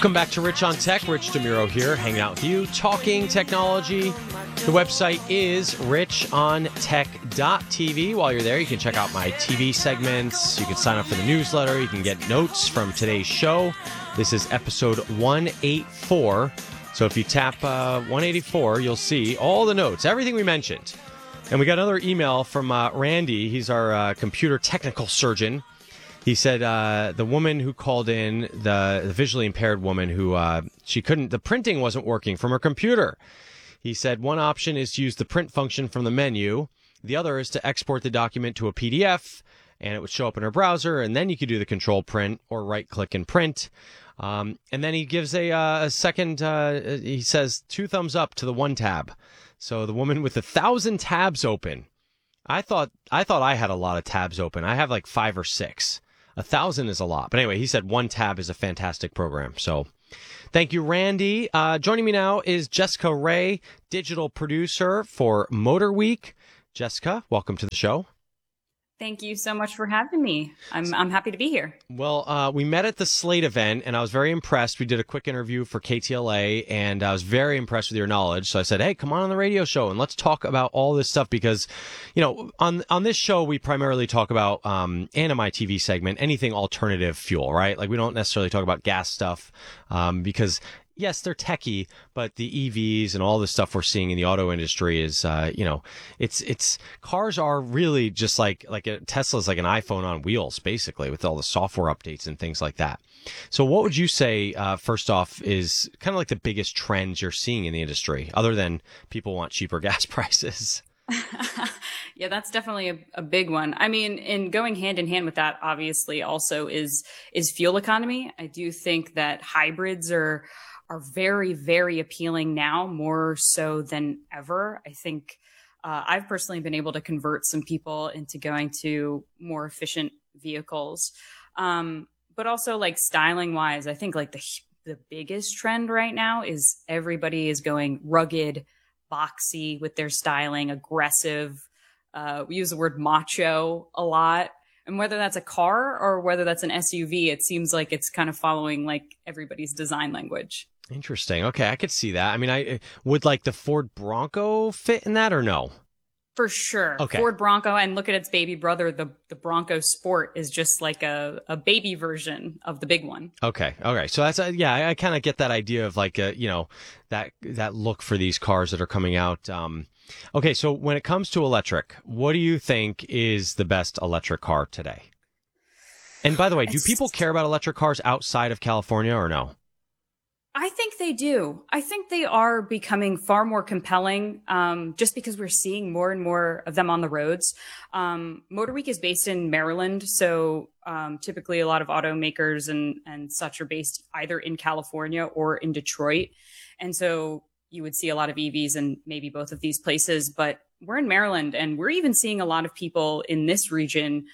Welcome back to Rich on Tech. Rich DeMuro here, hanging out with you, talking technology. The website is richontech.tv. While you're there, you can check out my TV segments. You can sign up for the newsletter. You can get notes from today's show. This is episode 184. So if you tap 184, you'll see all the notes, everything we mentioned. And we got another email from Randy. He's our computer technical surgeon. He said the woman who called in, the visually impaired woman who the printing wasn't working from her computer. He said one option is to use the print function from the menu. The other is to export the document to a PDF, and it would show up in her browser, and then you could do the control print or right-click and print. And then he gives a second, he says 2 thumbs up to the one tab. So the woman with 1,000 tabs open. I thought I had a lot of tabs open. I have like 5 or 6. 1,000 is a lot. But anyway, he said one tab is a fantastic program. So thank you, Randy. Joining me now is Jessica Ray, digital producer for Motor Week. Jessica, welcome to the show. Thank you so much for having me. I'm happy to be here. Well, we met at the Slate event, and I was very impressed. We did a quick interview for KTLA, and I was very impressed with your knowledge. So I said, hey, come on the radio show, and let's talk about all this stuff because, you know, on this show, we primarily talk about, and in my TV segment, anything alternative fuel, right? Like, we don't necessarily talk about gas stuff because yes, they're techie, but the EVs and all the stuff we're seeing in the auto industry is, it's cars are really just like Tesla's like an iPhone on wheels, basically, with all the software updates and things like that. So what would you say, first off, is kind of like the biggest trends you're seeing in the industry, other than people want cheaper gas prices? Yeah, that's definitely a big one. I mean, in going hand in hand with that, obviously, also is fuel economy. I do think that hybrids are very, very appealing now, more so than ever. I think I've personally been able to convert some people into going to more efficient vehicles. But also, like, styling wise, I think like the biggest trend right now is everybody is going rugged, boxy with their styling, aggressive. We use the word macho a lot. And whether that's a car or whether that's an SUV, it seems like it's kind of following like everybody's design language. Interesting. Okay, I could see that. I mean, I would like the Ford Bronco fit in that or no? For sure. Okay. Ford Bronco, and look at its baby brother. The Bronco Sport is just like a baby version of the big one. Okay. All right. So that's, I kind of get that idea of like, that look for these cars that are coming out. Okay. So when it comes to electric, what do you think is the best electric car today? And by the way, do people care about electric cars outside of California or no? I think they do. I think they are becoming far more compelling, just because we're seeing more and more of them on the roads. Motor Week is based in Maryland, so typically a lot of automakers and such are based either in California or in Detroit. And so you would see a lot of EVs in maybe both of these places, but we're in Maryland, and we're even seeing a lot of people in this region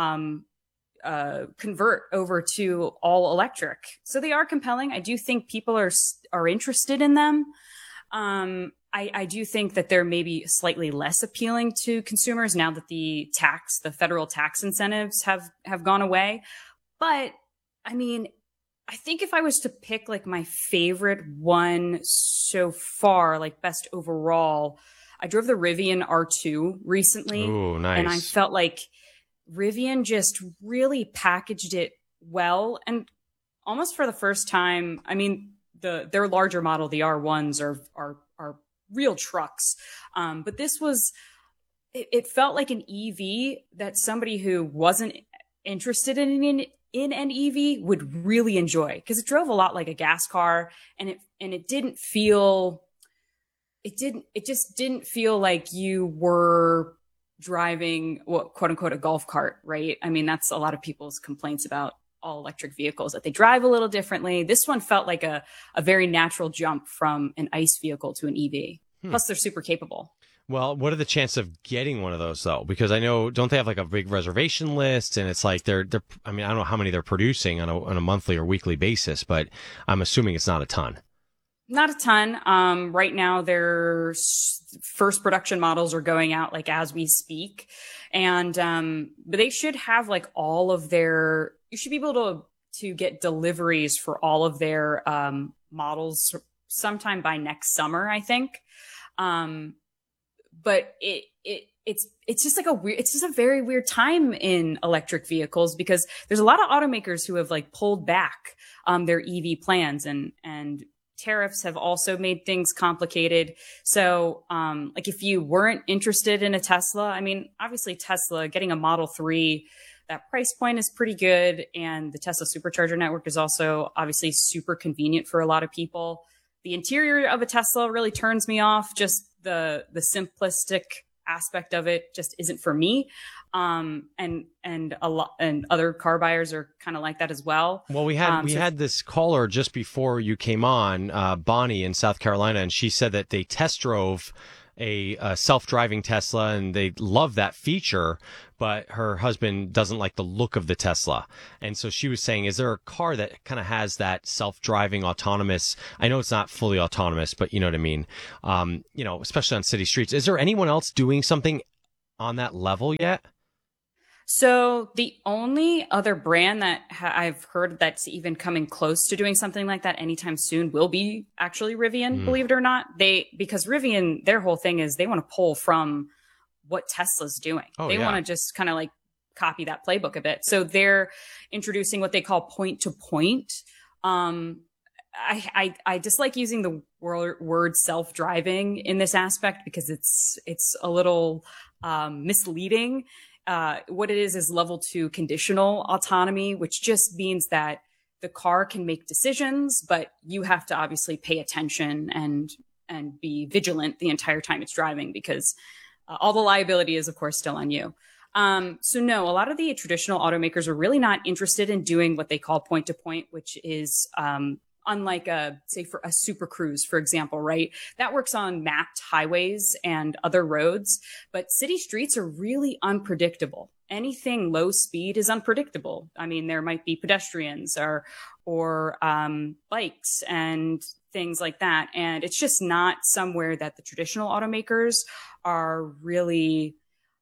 convert over to all electric. So they are compelling. I do think people are interested in them. I do think that they're maybe slightly less appealing to consumers now that the federal tax incentives have gone away. But I mean, I think if I was to pick like my favorite one so far, like best overall, I drove the Rivian R2 recently. Ooh, nice. And I felt like Rivian just really packaged it well, and almost for the first time. I mean, their larger model, the R1s, are real trucks, but this was. It felt like an EV that somebody who wasn't interested in an EV would really enjoy, because it drove a lot like a gas car, and it didn't feel. It just didn't feel like you were driving, quote unquote, a golf cart, right? I mean, that's a lot of people's complaints about all electric vehicles, that they drive a little differently. This one felt like a very natural jump from an ICE vehicle to an EV. Plus, they're super capable. Well, what are the chances of getting one of those though? Because I know, don't they have like a big reservation list? And it's like I mean, I don't know how many they're producing on a monthly or weekly basis, but I'm assuming it's not a ton. Not a ton. Right now, their first production models are going out like as we speak, and but they should have like all of their. You should be able to get deliveries for all of their models sometime by next summer, I think. But it's just like it's just a very weird time in electric vehicles, because there's a lot of automakers who have like pulled back their EV plans, and tariffs have also made things complicated. So, like if you weren't interested in a Tesla, I mean, obviously Tesla, getting a Model 3, that price point is pretty good. And the Tesla supercharger network is also obviously super convenient for a lot of people. The interior of a Tesla really turns me off. Just the simplistic aspect of it just isn't for me. And other car buyers are kind of like that as well. Well, we had this caller just before you came on, Bonnie in South Carolina, and she said that they test drove a self-driving Tesla and they love that feature, but her husband doesn't like the look of the Tesla. And so she was saying, is there a car that kind of has that self-driving autonomous? I know it's not fully autonomous, but you know what I mean? Especially on city streets. Is there anyone else doing something on that level yet? So the only other brand that I've heard that's even coming close to doing something like that anytime soon will be actually Rivian, believe it or not. Because Rivian, their whole thing is they want to pull from what Tesla's doing. They want to just kind of like copy that playbook a bit. So they're introducing what they call point to point. I dislike using the word self-driving in this aspect because it's a little misleading. What it is level 2 conditional autonomy, which just means that the car can make decisions, but you have to obviously pay attention and be vigilant the entire time it's driving, because all the liability is, of course, still on you. So no, a lot of the traditional automakers are really not interested in doing what they call point to point, which is unlike say for a Super Cruise, for example, right? That works on mapped highways and other roads, but city streets are really unpredictable. Anything low speed is unpredictable. I mean, there might be pedestrians or bikes and things like that. And it's just not somewhere that the traditional automakers are really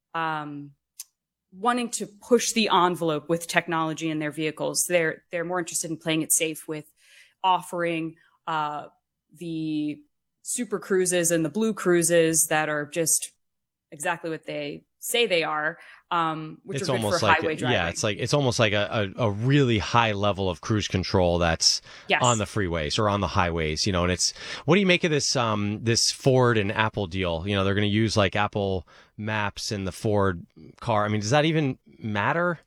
wanting to push the envelope with technology in their vehicles. They're more interested in playing it safe with offering the Super Cruises and the Blue Cruises that are just exactly what they say they are, which it's are good almost for like highway driving. Yeah, it's almost like a really high level of cruise control that's on the freeways or on the highways, and it's, what do you make of this this Ford and Apple deal? They're going to use like Apple Maps in the Ford car. I mean, does that even matter?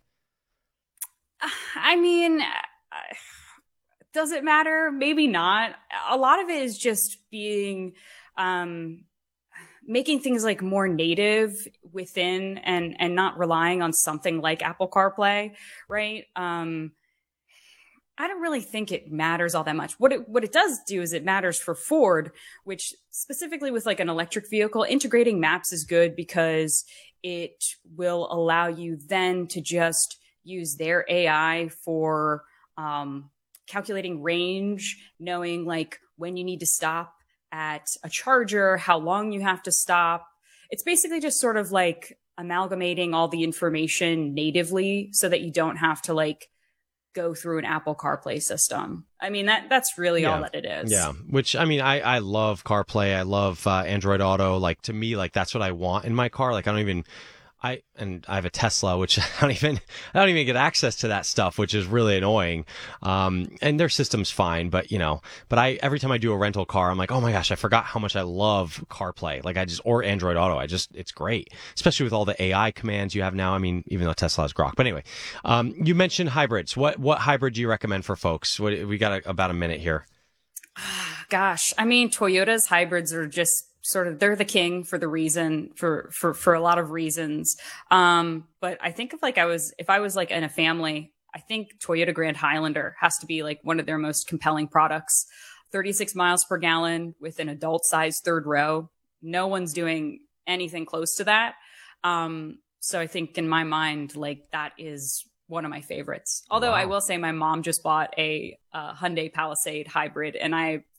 I mean, does it matter? Maybe not. A lot of it is just being making things like more native within and not relying on something like Apple CarPlay, right? I don't really think it matters all that much. What it does do is it matters for Ford, which specifically with like an electric vehicle, integrating maps is good because it will allow you then to just use their AI for calculating range, knowing like when you need to stop at a charger, how long you have to stop. It's basically just sort of like amalgamating all the information natively so that you don't have to like go through an Apple CarPlay system. I mean, that's really all that it is. Yeah. Which, I mean, I love CarPlay. I love Android Auto. Like, to me, like, that's what I want in my car. Like, I have a Tesla, which I don't even get access to that stuff, which is really annoying. And their system's fine, but every time I do a rental car, I'm like, oh my gosh, I forgot how much I love CarPlay. Like or Android Auto. it's great, especially with all the AI commands you have now. I mean, even though Tesla has Grok, but anyway, you mentioned hybrids. What hybrid do you recommend for folks? We got about a minute here. Gosh, I mean, Toyota's hybrids are just they're the king for a lot of reasons. But I think if I was like in a family, I think Toyota Grand Highlander has to be like one of their most compelling products. 36 miles per gallon with an adult sized third row. No one's doing anything close to that. So I think in my mind, like that is one of my favorites. Although I will say my mom just bought a Hyundai Palisade hybrid, and I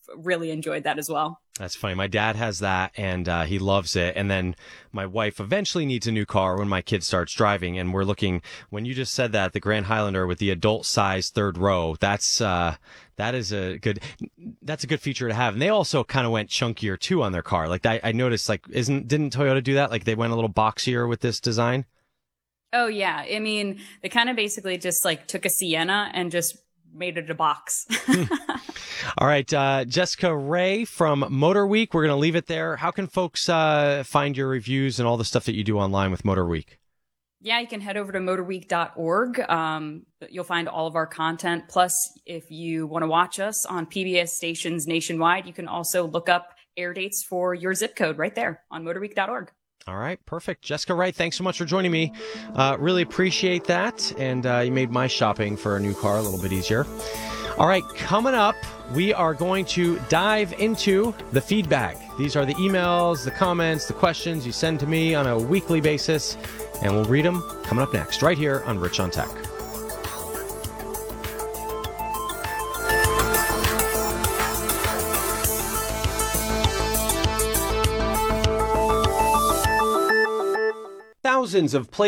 really enjoyed that as well. That's funny. My dad has that, and he loves it. And then my wife eventually needs a new car when my kid starts driving. And we're looking, when you just said that, the Grand Highlander with the adult size third row, that's a good feature to have. And they also kind of went chunkier too on their car. Like I noticed, like didn't Toyota do that? Like they went a little boxier with this design. Oh yeah. I mean, they kind of basically just like took a Sienna and just made it a box. All right, Jessica Ray from Motor Week. We're going to leave it there. How can folks find your reviews and all the stuff that you do online with Motor Week? Yeah, you can head over to motorweek.org. You'll find all of our content. Plus, if you want to watch us on PBS stations nationwide, you can also look up air dates for your zip code right there on motorweek.org. All right, perfect. Jessica Wright, thanks so much for joining me. Really appreciate that. And you made my shopping for a new car a little bit easier. All right, coming up, we are going to dive into the feedback. These are the emails, the comments, the questions you send to me on a weekly basis, and we'll read them coming up next, right here on Rich on Tech. Thousands of